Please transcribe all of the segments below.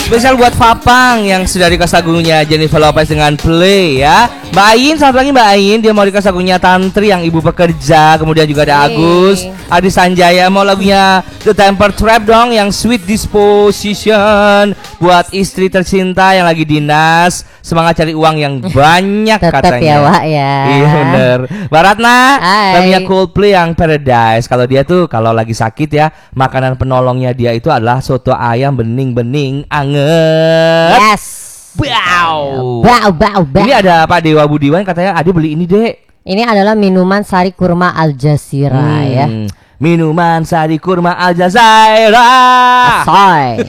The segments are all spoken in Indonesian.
Spesial buat Fapang yang sudah request lagunya Jennifer Lopez dengan Play ya. Mbak Ain, selamat pagi Mbak Ain. Dia mau request lagunya Tantri yang ibu pekerja. Kemudian juga ada Agus Adi Sanjaya mau lagunya The Temper Trap dong yang Sweet Disposition buat istri tercinta yang lagi dinas. Semangat cari uang yang banyak Tetep katanya. ya Wak ya. Iya bener. Mbak Ratna, Hai. lagunya Coldplay yang Paradise. Kalau dia tuh kalau lagi sakit ya, makanan penolongnya dia itu adalah soto ayam bening-bening anget. Yes. Wow. Wow. Ini ada Pak Dewa Budiwan katanya Ade beli ini Dek. Ini adalah minuman sari kurma Al Jazeera ya. Minuman sari kurma Al Jazeera. Asoy.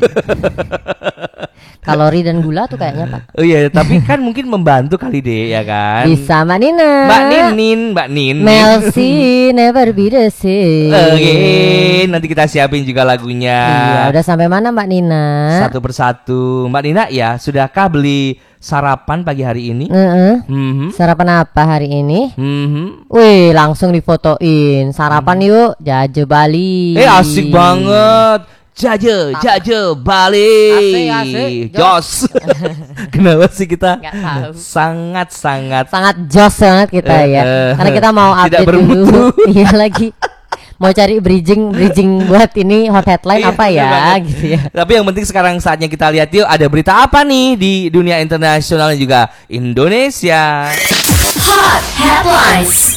Kalori dan gula tuh kayaknya Pak. Oh iya, tapi kan mungkin membantu kali Dek ya kan. Bisa Mbak Nina. Mbak Nin. Melsi never be the same. Oke, nanti kita siapin juga lagunya. Iya, udah sampai mana Mbak Nina? Satu persatu. Mbak Nina ya, sudahkah beli sarapan pagi hari ini? Sarapan apa hari ini? Mhm. Wih, langsung difotoin. Sarapan yuk, Jaje Bali. Asik banget. Jaje Bali. Asik. Jos. Kenapa sih kita? Nggak tahu. Sangat Sangat jos banget kita ya. Karena kita mau tidak update bermutu. dulu. Iya lagi. Mau cari bridging buat ini hot headline apa ya gitu ya. Tapi yang penting sekarang saatnya kita lihat yuk ada berita apa nih di dunia internasional dan juga Indonesia. Hot headlines.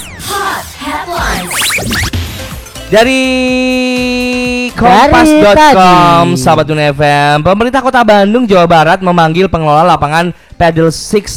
Dari Kompas.com, sahabat Dunia FM, pemerintah Kota Bandung, Jawa Barat memanggil pengelola lapangan Pedal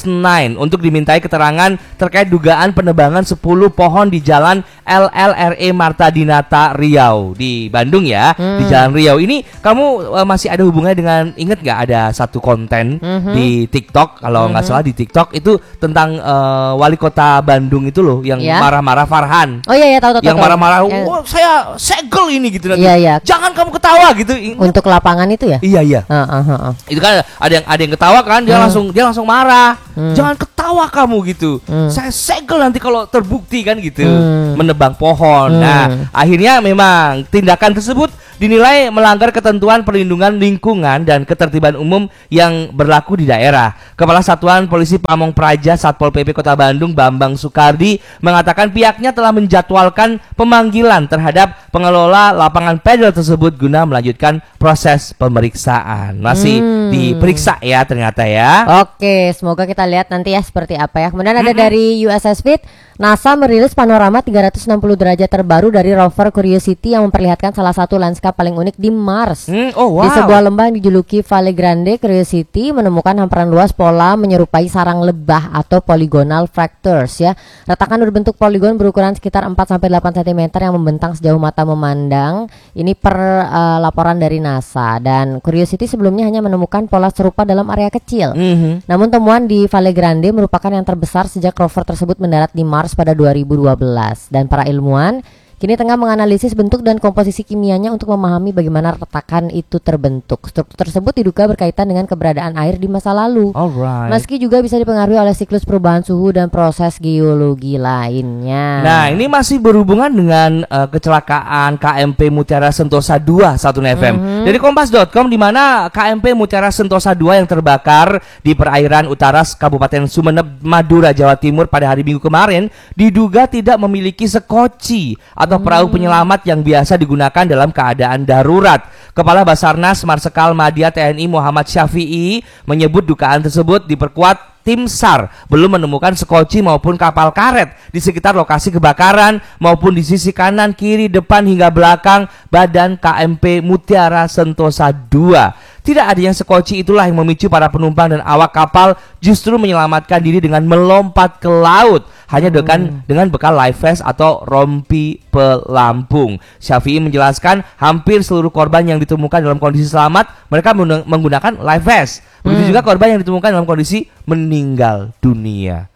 69 untuk dimintai keterangan terkait dugaan penebangan 10 pohon di Jalan LLRE Marta Dinata Riau di Bandung ya. Di Jalan Riau ini kamu masih ada hubungannya dengan, inget gak ada satu konten di TikTok, kalau nggak salah di TikTok itu tentang wali kota Bandung itu loh yang marah-marah, Farhan. Oh iya tahu. Yang marah-marah, "Oh, saya segel ini," gitu nanti. Iya. Jangan kamu ketawa gitu. Untuk lapangan itu ya? Iya. Itu kan ada yang ketawa kan, dia langsung marah. Jangan ketawa kamu gitu. Saya segel nanti kalau terbukti kan gitu. Menebang pohon. Nah, akhirnya memang tindakan tersebut dinilai melanggar ketentuan perlindungan lingkungan dan ketertiban umum yang berlaku di daerah. Kepala Satuan Polisi Pamong Praja Satpol PP Kota Bandung Bambang Sukardi mengatakan pihaknya telah menjadwalkan pemanggilan terhadap pengelola lapangan pedal tersebut guna melanjutkan proses pemeriksaan. Masih diperiksa ya ternyata ya. Oke, semoga kita lihat nanti ya seperti apa ya. Kemudian ada dari USS Fit, NASA merilis panorama 360 derajat terbaru dari rover Curiosity yang memperlihatkan salah satu lanskap paling unik di Mars. Di sebuah lembah yang dijuluki Valle Grande, Curiosity menemukan hamparan luas pola menyerupai sarang lebah atau polygonal fractures ya. Retakan berbentuk poligon berukuran sekitar 4-8 cm yang membentang sejauh mata memandang. Ini per laporan dari NASA. Dan Curiosity sebelumnya hanya menemukan pola serupa dalam area kecil. Namun temuan di Valle Grande merupakan yang terbesar sejak rover tersebut mendarat di Mars pada 2012. Dan para ilmuwan kini tengah menganalisis bentuk dan komposisi kimianya untuk memahami bagaimana retakan itu terbentuk. Struktur tersebut diduga berkaitan dengan keberadaan air di masa lalu. Meski juga bisa dipengaruhi oleh siklus perubahan suhu dan proses geologi lainnya. Nah, ini masih berhubungan dengan kecelakaan KMP Mutiara Sentosa 2 Satu FM. Dari Kompas.com, di mana KMP Mutiara Sentosa 2 yang terbakar di perairan utara Kabupaten Sumeneb, Madura, Jawa Timur pada hari Minggu kemarin diduga tidak memiliki sekoci atau perahu penyelamat yang biasa digunakan dalam keadaan darurat. Kepala Basarnas Marsikal Madya TNI Muhammad Syafi'i menyebut dugaan tersebut diperkuat tim SAR belum menemukan sekoci maupun kapal karet di sekitar lokasi kebakaran maupun di sisi kanan, kiri, depan hingga belakang badan KMP Mutiara Sentosa 2. Tidak adanya sekoci itulah yang memicu para penumpang dan awak kapal justru menyelamatkan diri dengan melompat ke laut hanya dengan bekal life vest atau rompi pelampung. Syafi'i menjelaskan hampir seluruh korban yang ditemukan dalam kondisi selamat mereka menggunakan life vest. Begitu juga korban yang ditemukan dalam kondisi meninggal dunia.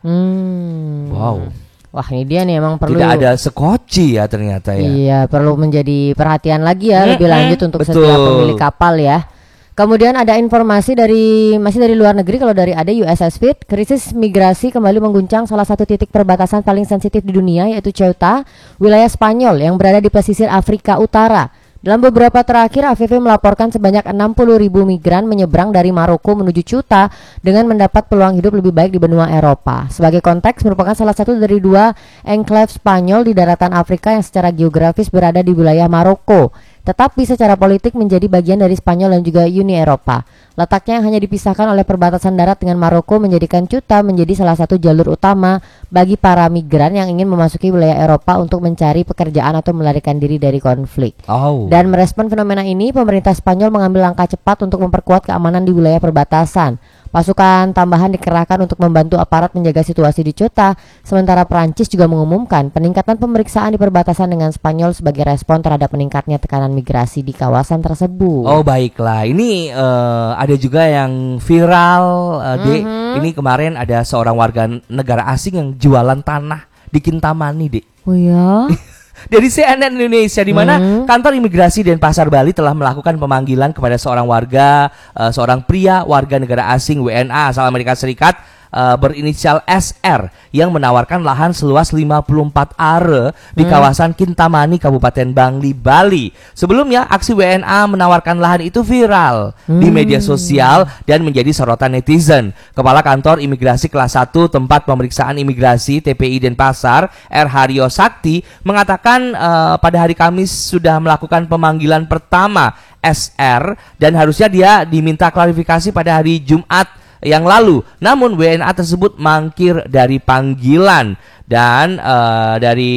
Wow. Wah, ini dia nih emang perlu. Tidak ada sekoci ya ternyata ya. Iya, perlu menjadi perhatian lagi ya lebih lanjut untuk setiap pemilik kapal ya. Kemudian ada informasi masih dari luar negeri. Kalau dari ada USS Fit, krisis migrasi kembali mengguncang salah satu titik perbatasan paling sensitif di dunia, yaitu Ceuta, wilayah Spanyol yang berada di pesisir Afrika Utara. Dalam beberapa terakhir, AVV melaporkan sebanyak 60.000 migran menyeberang dari Maroko menuju Ceuta dengan mendapat peluang hidup lebih baik di benua Eropa. Sebagai konteks, merupakan salah satu dari 2 enklave Spanyol di daratan Afrika yang secara geografis berada di wilayah Maroko, tetapi secara politik menjadi bagian dari Spanyol dan juga Uni Eropa. Letaknya yang hanya dipisahkan oleh perbatasan darat dengan Maroko menjadikan Ceuta menjadi salah satu jalur utama bagi para migran yang ingin memasuki wilayah Eropa untuk mencari pekerjaan atau melarikan diri dari konflik. Dan merespon fenomena ini, pemerintah Spanyol mengambil langkah cepat untuk memperkuat keamanan di wilayah perbatasan. Pasukan tambahan dikerahkan untuk membantu aparat menjaga situasi di Ceuta, sementara Prancis juga mengumumkan peningkatan pemeriksaan di perbatasan dengan Spanyol sebagai respon terhadap meningkatnya tekanan migrasi di kawasan tersebut. Oh baiklah, ini ada juga yang viral, Dek. Ini kemarin ada seorang warga negara asing yang jualan tanah di Kintamani, Dek. Oh ya? Dari CNN Indonesia, di mana kantor imigrasi Denpasar Bali telah melakukan pemanggilan kepada seorang warga, seorang pria warga negara asing WNA asal Amerika Serikat berinisial SR yang menawarkan lahan seluas 54 are di kawasan Kintamani, Kabupaten Bangli, Bali. Sebelumnya, aksi WNA menawarkan lahan itu viral di media sosial dan menjadi sorotan netizen. Kepala Kantor Imigrasi Kelas 1 Tempat Pemeriksaan Imigrasi TPI Denpasar, R. Haryo Sakti, mengatakan pada hari Kamis sudah melakukan pemanggilan pertama SR dan harusnya dia diminta klarifikasi pada hari Jumat yang lalu. Namun WNA tersebut mangkir dari panggilan. Dan dari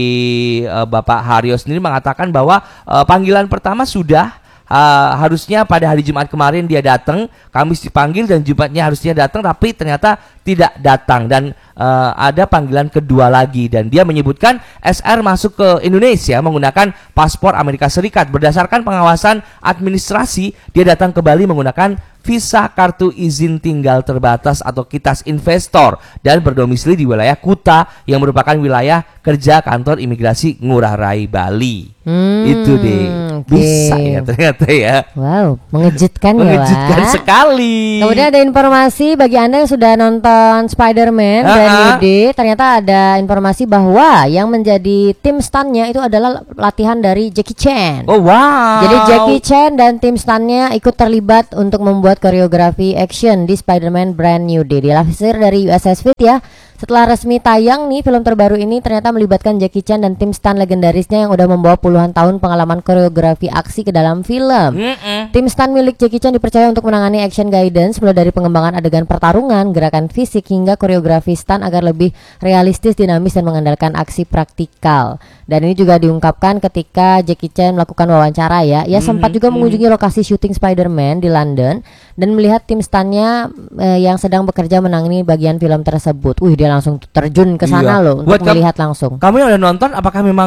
Bapak Haryo sendiri mengatakan bahwa panggilan pertama sudah harusnya pada hari Jumat kemarin dia datang, Kamis dipanggil dan Jumatnya harusnya datang, tapi ternyata tidak datang. Dan ada panggilan kedua lagi, dan dia menyebutkan SR masuk ke Indonesia menggunakan paspor Amerika Serikat. Berdasarkan pengawasan administrasi, dia datang ke Bali menggunakan visa kartu izin tinggal terbatas atau KITAS investor dan berdomisili di wilayah Kuta yang merupakan wilayah kerja kantor imigrasi Ngurah Rai Bali. Itu deh. Bisa ya ternyata ya. Wow, mengejutkan ya. Mengejutkan sekali. Kemudian ada informasi bagi Anda yang sudah nonton Spider-Man Brand New Day, ternyata ada informasi bahwa yang menjadi tim stunnya itu adalah latihan dari Jackie Chan. Oh wow. Jadi Jackie Chan dan tim stunnya ikut terlibat untuk membuat koreografi action di Spider-Man Brand New Day. Dilansir dari USS Fit ya. Setelah resmi tayang nih, film terbaru ini ternyata melibatkan Jackie Chan dan tim stunt legendarisnya yang udah membawa puluhan tahun pengalaman koreografi aksi ke dalam film. Tim stunt milik Jackie Chan dipercaya untuk menangani action guidance, mulai dari pengembangan adegan pertarungan, gerakan fisik, hingga koreografi stunt agar lebih realistis, dinamis, dan mengandalkan aksi praktikal. Dan ini juga diungkapkan ketika Jackie Chan melakukan wawancara ya. Ia sempat juga mengunjungi lokasi syuting Spider-Man di London dan melihat tim stuntnya yang sedang bekerja menangani bagian film tersebut. Dia langsung terjun ke sana loh untuk melihat langsung. Kamu yang udah nonton, apakah memang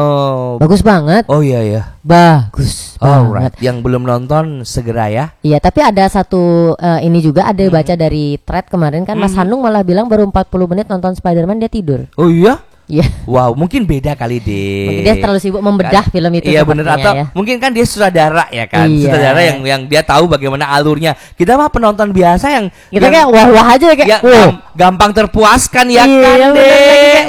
bagus banget? Oh iya ya. Bagus banget. Yang belum nonton segera ya. Iya, tapi ada satu ini juga ada baca dari thread kemarin kan Mas Hanung malah bilang baru 40 menit nonton Spider-Man dia tidur. Oh iya? Iya. Wow, mungkin beda kali deh. Mungkin dia terlalu sibuk membedah film itu. Iya benar, atau ya. mungkin kan dia sutradara ya kan. Iya. Sutradara yang dia tahu bagaimana alurnya. Kita mah penonton biasa yang kita kayak wah-wah aja kayak gampang terpuaskan ya iya, kan deh.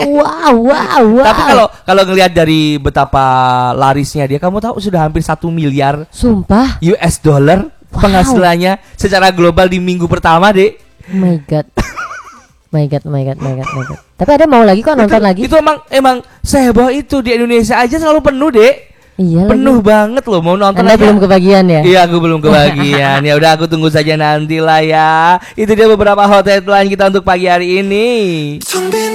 Wow. Tapi kalau ngelihat dari betapa larisnya dia, kamu tahu sudah hampir 1 miliar sumpah US dollar penghasilannya secara global di minggu pertama, Dek. My God. Tapi ada mau lagi kok nonton lagi. Itu emang seheboh itu di Indonesia aja selalu penuh, Dek. Iya, penuh banget loh, mau nonton Anda aja. belum kebagian ya? Iya, aku belum kebagian. Ya udah, aku tunggu saja nanti lah ya. Itu dia beberapa hot headline kita untuk pagi hari ini.